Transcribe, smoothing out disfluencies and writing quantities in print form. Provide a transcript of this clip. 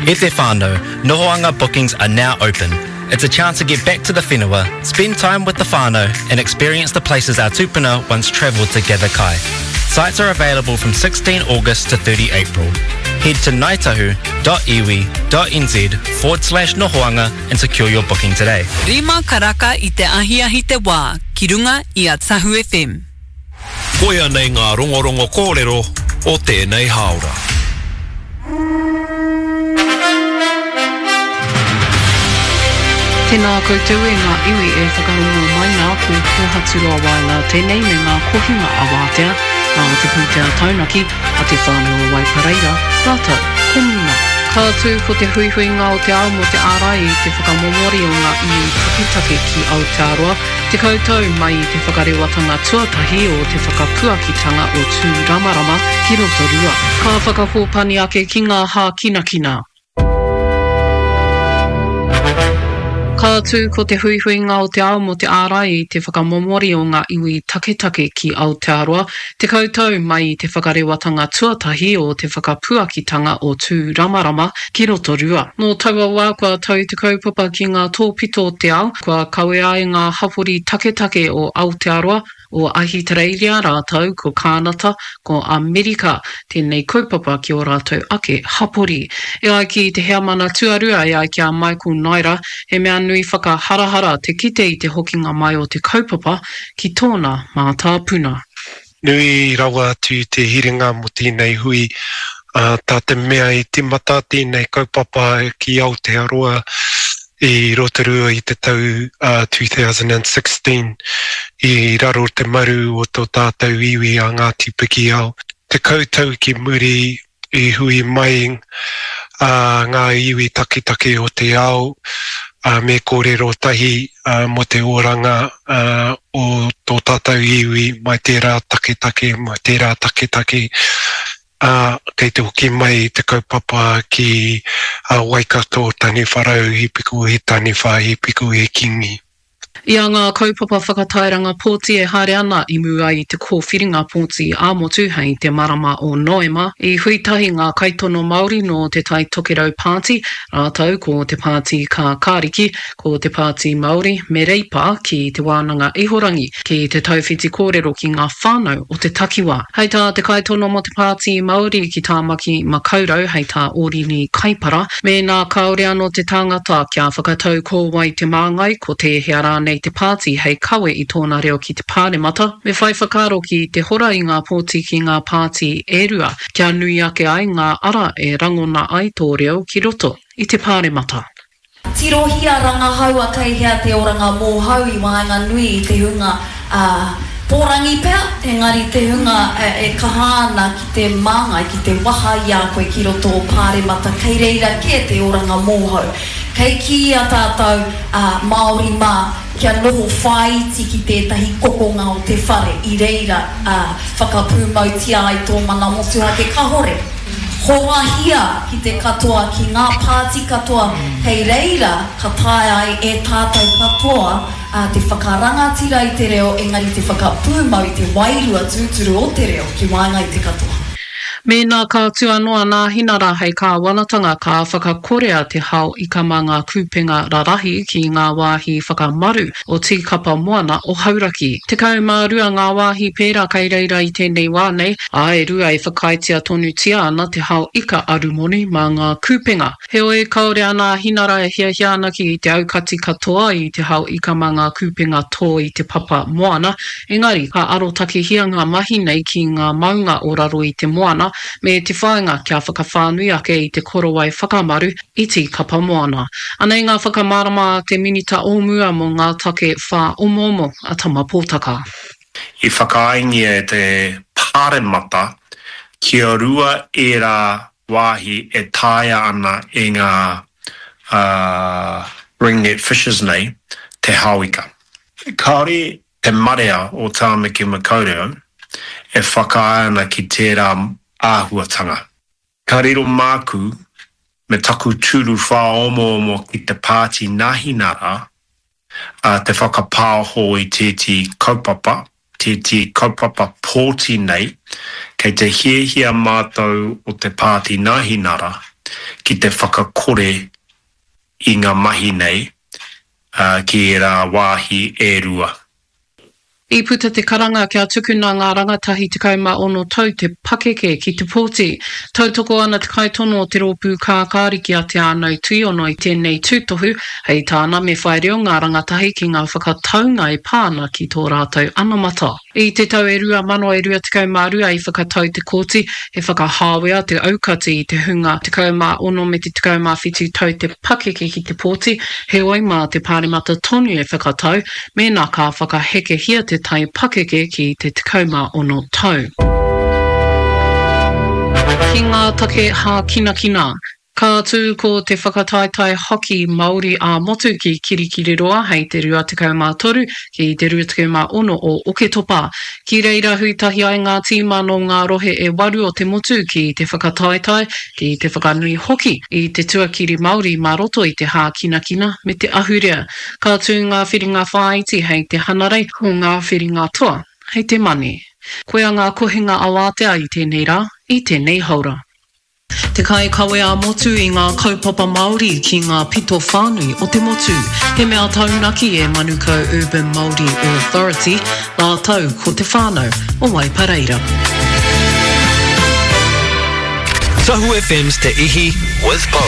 E te whānau, Nohoanga bookings are now open. It's a chance to get back to the whenua, spend time with the whānau and experience the places our tupuna once travelled to gather kai. Sites are available from 16 August to 30 April. Head to ngaitahu.iwi.nz/Nohoanga and secure your booking today. Rima karaka I te ahiahi te wā, ki runga I a Tahu FM. Koia nei ngā rongorongo kōrero o tēnei haora. Tēnā koutou e ngā iwi e whakarongo mai nā ko Pōhaturoa Waila tēnei me ngā kohinga a wātea, nā te pūtea taunaki a te whānau Wai Pareira, rātou, komuna. Ka tū ko te huihuinga o te ao mo te ārai I te whakamomori o ngā iwi taketake ki Aotearoa, te koutou mai I te whakarewatanga tuatahi o te whakapuakitanga o tū Ramarama ki Rotorua. Ka whakakōpani ake ki ngā hā kinakina. Ka tū ko te huihuinga o te ao mo te ārai I te whakamomori o ngā iwi taketake ki Aotearoa, te koutou mai I te whakarewatanga tuatahi o te whakapuakitanga o tū Ramarama ki Rotorua. No taua wā kua tau te kaupapa ki ngā tōpito o te ao, kua kawe ai ngā hapori taketake o Aotearoa, o Ahitereiria rātou, ko Kānata, ko Amerika, tēnei kaupapa ki o rātou ake hapori. E ai ki te hea mana tuarua e ai ki a Michael Naira, he mea nui whakaharahara te kite I te hokinga mai o te kaupapa ki tōna mā tāpuna. Nui rawa atu te hiringa mo tēnei hui, tā te mea I te mata tēnei kaupapa ki Aotearoa, I Rotorua I te tau 2016 I raro te maru o tō tātou iwi a Ngāti Piki ao. Te koutou ki muri I hui mai ngā iwi takitake o te ao me kōrero tahi mo te oranga o tō tātou iwi mai tērā taketake, kei te hoki mai te kaupapa ki Waikato tani wharau hipiku he tani wha hipiku he kingi. Ia ngā kaupapa whakatairanga pōti e haere ana I mua I te kōwhiringa pōti a motu hei te marama o Noema. I huitahi ngā kaitono Māori no te tai tokerau pāti, rātou ko te pāti ka Kāriki, ko te pāti Māori me reipa ki te wānanga ihorangi, ki te tauwhiti kōrero ki ngā whānau o te takiwā. Hei tā te kaitono mo te pāti Māori ki tā maki makaurau, hei tā Ōrini Kaipara, me nā kaore ano te tāngata kia whakatau ko wai te māngai, ko te heara nei te pāti hei kawe I tōna reo ki te pāremata. Me whai whakaro ki te hora I ngā pōti ki ngā pāti e rua, kia nui ake ai ngā ara e rangona ai tō reo ki roto I te pāremata. Tirohia rangahau a kai hea te oranga mōhau I waenga nui I te hunga pōrangi pea, engari te hunga e kahana ki te māngai, ki te waha I a koe ki roto o pāremata, kei reira ke te oranga mōhau. Kei ki a tātou Māori mā, kia noho whaiti ki tētahi kokonga o te whare I reira whakapūmautia ai tō mana motua ke kahore. Hoahia ki te katoa ki ngā pāti katoa, kei reira ka tae ai e tātou katoa te whakarangatira I te reo, engari te whakapūmau I te wairua tūturu o te reo ki waenga I te katoa. Me nā ka tuanoa nā hinara hei ka wanatanga ka whakakorea te hao I ka manga kūpenga rarahi ki ngā wāhi whakamaru o tīkapa moana o hauraki. Te kaumā rua ngā wāhi pērā kei reira I tēnei wā nei, e rua e whakaitia tonu tia ana te hao ika arumoni mā ngā kūpenga. He oe kaore ana hinara e hiahia ana ki te aukati katoa I te hao ika mā ngā kūpenga tō I te papa moana. Engari, ka arotake hia ngā mahi nei ki ngā maunga o raro I te moana, me te whāinga kia whakawhānui ake I te korowai whakamaru I te kapa moana. Anei ngā whakamarama te minita o mua mo ngā take whā omomo a tama pōtaka. I whakaaingi e te pāremata, kia rua e rā wāhi e tāia ana e ngā ringnet fishes nei, te hauika. Kāore te marea o Tāmaki Makaureo e whakaana ki tērā āhuatanga. Ka riro māku me taku tūru whaomo ki te pāti nahinara te whakapāho I tēti kaupapa, tēti kaupapa pōti nei, kei te hiehia mātou o te pāti nahinara, ki te whakakore i ngā mahi nei ki rā wāhi e rua. I puta te karanga kia tukuna ngā rangatahi 16 tau te pakeke ki te pōti. Tautoko ana te kaitono o te rōpū kākāri ki a te ānau tuiono i tēnei tūtohu, hei tāna me whai reo ngā rangatahi ki ngā whakataunga e pāna ki tō rātou anamata. I te tau e rua mano e rua 12 i whakatau te kōti, he whakahāwea te aukati i te hunga 16 me te 17 tau te pakeke ki te pōti, he oima te pāremata tonu e whakatau, me nā ka whakaheke hia te tai pakeke ki te 16 tau. Ki ngā take hā kina, ka tū ko te whakataetai hoki Māori a motu ki Kirikiriroa hei te rua 13 ki te rua 11 o Oketopa. Ki reira huitahi ai ngā tīma no ngā rohe e waru o te motu ki te whakataetai ki te whakanui hoki i te tuakiri Māori mā roto i te hā kina me te ahurea. Ka tū ngā whiringa whāiti hei te hanarei o ngā whiringa toa hei te mani. Koea ngā kohinga awātea i tēnei rā, i tēnei haura. Te kai kawe a motu i ngā kaupapa Māori ki ngā pito whānui o te motu. He mea taunaki e Manukau Urban Māori Authority, la tau ko te whānau o Waipareira. Tahu FM's Te Ihi with Bo.